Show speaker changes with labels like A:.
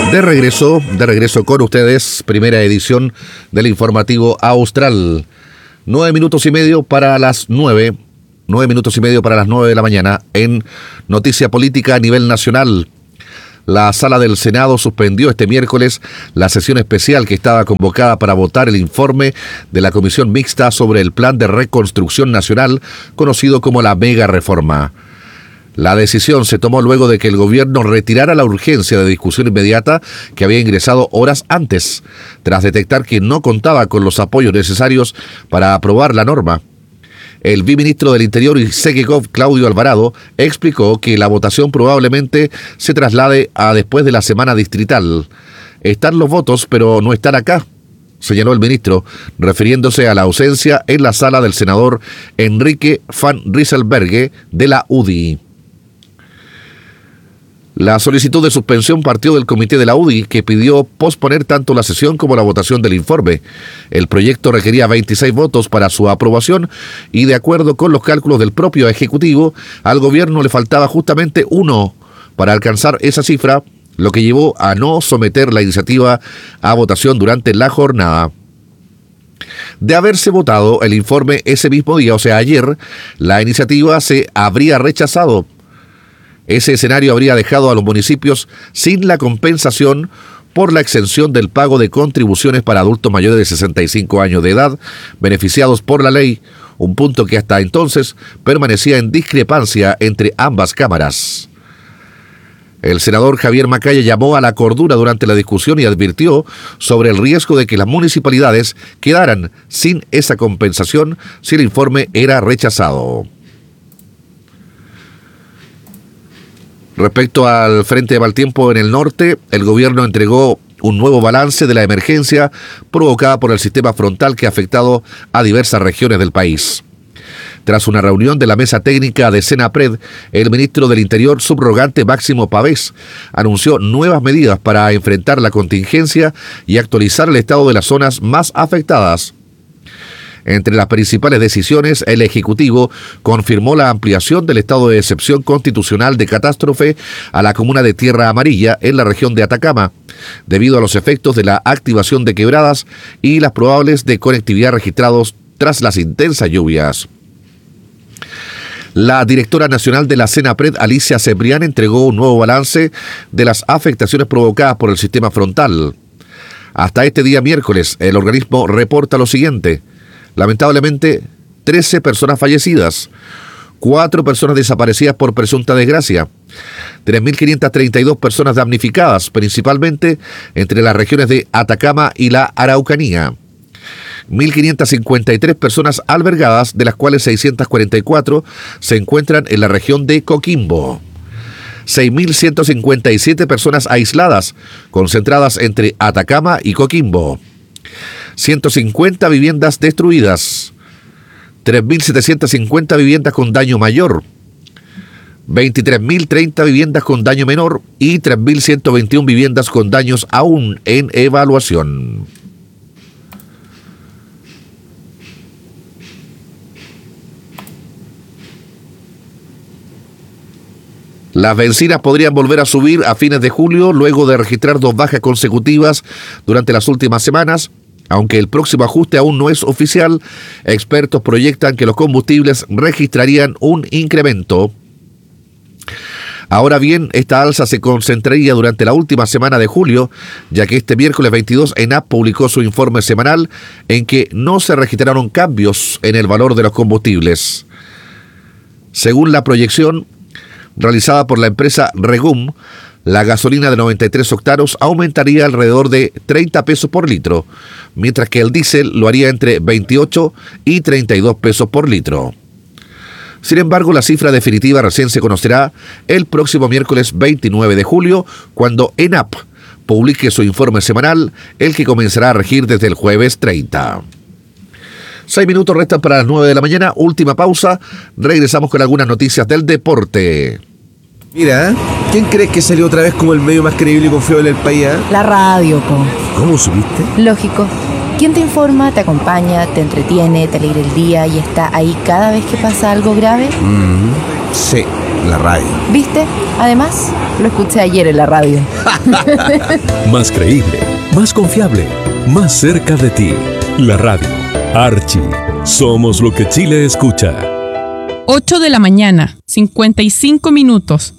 A: De regreso con ustedes, primera edición del informativo austral. 9 minutos y medio para las 9. 9 minutos y medio para las 9 de la mañana en Noticia Política a nivel nacional. La Sala del Senado suspendió este miércoles la sesión especial que estaba convocada para votar el informe de la Comisión Mixta sobre el Plan de Reconstrucción Nacional, conocido como la Mega Reforma. La decisión se tomó luego de que el gobierno retirara la urgencia de discusión inmediata que había ingresado horas antes, tras detectar que no contaba con los apoyos necesarios para aprobar la norma. El viceministro del Interior y Segecov, Claudio Alvarado, explicó que la votación probablemente se traslade a después de la semana distrital. Están los votos, pero no están acá, señaló el ministro, refiriéndose a la ausencia en la sala del senador Enrique van Rieselberghe de la UDI. La solicitud de suspensión partió del comité de la UDI, que pidió posponer tanto la sesión como la votación del informe. El proyecto requería 26 votos para su aprobación y, de acuerdo con los cálculos del propio Ejecutivo, al gobierno le faltaba justamente 1 para alcanzar esa cifra, lo que llevó a no someter la iniciativa a votación durante la jornada. De haberse votado el informe ese mismo día, o sea ayer, la iniciativa se habría rechazado. Ese escenario habría dejado a los municipios sin la compensación por la exención del pago de contribuciones para adultos mayores de 65 años de edad, beneficiados por la ley, un punto que hasta entonces permanecía en discrepancia entre ambas cámaras. El senador Javier Macaya llamó a la cordura durante la discusión y advirtió sobre el riesgo de que las municipalidades quedaran sin esa compensación si el informe era rechazado. Respecto al frente de mal tiempo en el norte, el gobierno entregó un nuevo balance de la emergencia provocada por el sistema frontal que ha afectado a diversas regiones del país. Tras una reunión de la mesa técnica de Senapred, el ministro del Interior subrogante Máximo Pavés anunció nuevas medidas para enfrentar la contingencia y actualizar el estado de las zonas más afectadas. Entre las principales decisiones, el Ejecutivo confirmó la ampliación del estado de excepción constitucional de catástrofe a la comuna de Tierra Amarilla en la región de Atacama, debido a los efectos de la activación de quebradas y las probables de conectividad registrados tras las intensas lluvias. La directora nacional de la Senapred, Alicia Cebrián, entregó un nuevo balance de las afectaciones provocadas por el sistema frontal. Hasta este día miércoles, el organismo reporta lo siguiente. Lamentablemente, 13 personas fallecidas, 4 personas desaparecidas por presunta desgracia, 3.532 personas damnificadas, principalmente entre las regiones de Atacama y la Araucanía, 1.553 personas albergadas, de las cuales 644 se encuentran en la región de Coquimbo, 6.157 personas aisladas, concentradas entre Atacama y Coquimbo, 150 viviendas destruidas, 3.750 viviendas con daño mayor, 23.030 viviendas con daño menor y 3.121 viviendas con daños aún en evaluación. Las bencinas podrían volver a subir a fines de julio luego de registrar 2 bajas consecutivas durante las últimas semanas. Aunque el próximo ajuste aún no es oficial, expertos proyectan que los combustibles registrarían un incremento. Ahora bien, esta alza se concentraría durante la última semana de julio, ya que este miércoles 22 ENAP publicó su informe semanal en que no se registraron cambios en el valor de los combustibles. Según la proyección realizada por la empresa Regum, la gasolina de 93 octanos aumentaría alrededor de 30 pesos por litro, mientras que el diésel lo haría entre 28 y 32 pesos por litro. Sin embargo, la cifra definitiva recién se conocerá el próximo miércoles 29 de julio, cuando ENAP publique su informe semanal, el que comenzará a regir desde el jueves 30. 6 minutos restan para las 9 de la mañana, última pausa, regresamos con algunas noticias del deporte.
B: Mira, ¿quién crees que salió otra vez como el medio más creíble y confiable del país?
C: La radio, po.
B: ¿Cómo supiste?
C: Lógico. ¿Quién te informa, te acompaña, te entretiene, te alegra el día y está ahí cada vez que pasa algo grave?
B: Sí, la radio.
C: ¿Viste? Además, lo escuché ayer en la radio.
D: Más creíble, más confiable, más cerca de ti. La radio. Archie. Somos lo que Chile escucha.
E: 8 de la mañana, 55 minutos.